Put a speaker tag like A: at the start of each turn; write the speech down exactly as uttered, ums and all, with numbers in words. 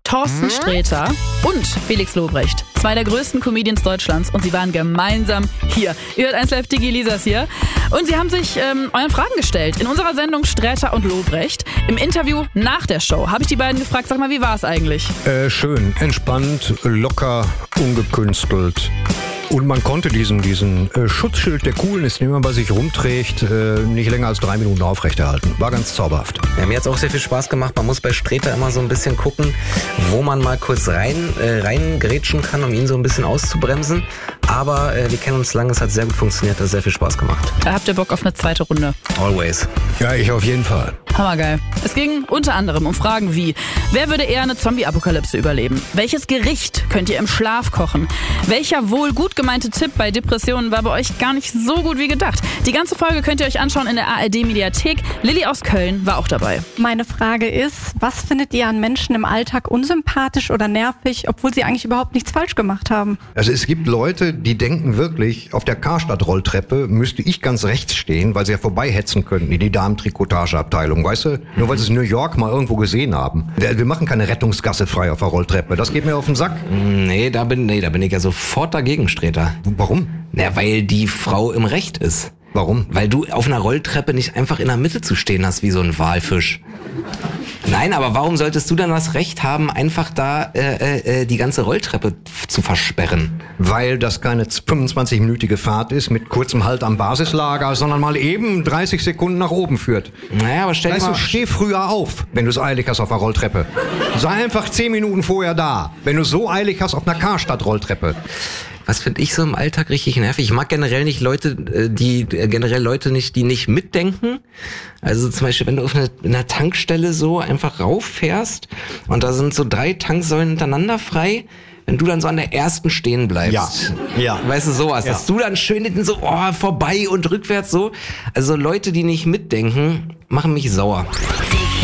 A: Thorsten Sträter und Felix Lobrecht. Zwei der größten Comedians Deutschlands und sie waren gemeinsam hier. Ihr hört eins Live Digi, Lisas hier. Und sie haben sich ähm, euren Fragen gestellt. In unserer Sendung Sträter und Lobrecht. Im Interview nach der Show habe ich die beiden gefragt, sag mal, wie war es eigentlich?
B: Äh, schön, entspannt, locker, ungekünstelt. Und man konnte diesen, diesen äh, Schutzschild der Coolness, den man bei sich rumträgt, äh, nicht länger als drei Minuten aufrechterhalten. War ganz zauberhaft.
C: Ja, mir hat es auch sehr viel Spaß gemacht. Man muss bei Sträter immer so ein bisschen gucken, wo man mal kurz rein äh, reingrätschen kann, um ihn so ein bisschen auszubremsen. Aber äh, wir kennen uns lange, es hat sehr gut funktioniert, hat sehr viel Spaß gemacht.
A: Da habt ihr Bock auf eine zweite Runde?
C: Always.
B: Ja, ich auf jeden Fall.
A: Hammergeil. Es ging unter anderem um Fragen wie: Wer würde eher eine Zombie-Apokalypse überleben? Welches Gericht könnt ihr im Schlaf kochen? Welcher wohl gut gemeinte Tipp bei Depressionen war bei euch gar nicht so gut wie gedacht? Die ganze Folge könnt ihr euch anschauen in der A R D-Mediathek. Lilly aus Köln war auch dabei.
D: Meine Frage ist, was findet ihr an Menschen im Alltag unsympathisch oder nervig, obwohl sie eigentlich überhaupt nichts falsch gemacht haben?
B: Also es gibt Leute, die denken wirklich, auf der Karstadt-Rolltreppe müsste ich ganz rechts stehen, weil sie ja vorbeihetzen könnten in die Damen-Trikotage-Abteilung, weißt du? Nur weil sie es in New York mal irgendwo gesehen haben. Wir machen keine Rettungsgasse frei auf der Rolltreppe, das geht mir auf den Sack.
C: Nee, da bin, nee, da bin ich ja sofort dagegen, Sträter.
B: Warum?
C: Na, weil die Frau im Recht ist.
B: Warum?
C: Weil du auf einer Rolltreppe nicht einfach in der Mitte zu stehen hast wie so ein Walfisch. Nein, aber warum solltest du dann das Recht haben, einfach da äh, äh, die ganze Rolltreppe zu versperren?
B: Weil das keine fünfundzwanzig-minütige Fahrt ist mit kurzem Halt am Basislager, sondern mal eben dreißig Sekunden nach oben führt.
C: Naja, aber stell dir
B: Weißt
C: mal...
B: du, steh früher auf, wenn du es eilig hast auf der Rolltreppe. Sei einfach zehn Minuten vorher da, wenn du so eilig hast auf einer Karstadt-Rolltreppe.
C: Was finde ich so im Alltag richtig nervig? Ich mag generell nicht Leute, die generell Leute nicht, die nicht mitdenken. Also zum Beispiel, wenn du auf einer, einer Tankstelle so einfach rauffährst und da sind so drei Tanksäulen hintereinander frei, wenn du dann so an der ersten stehen bleibst.
B: Ja. Ja.
C: Weißt du, sowas.
B: Ja.
C: Dass du dann schön hinten so oh, vorbei und rückwärts so. Also Leute, die nicht mitdenken, machen mich sauer.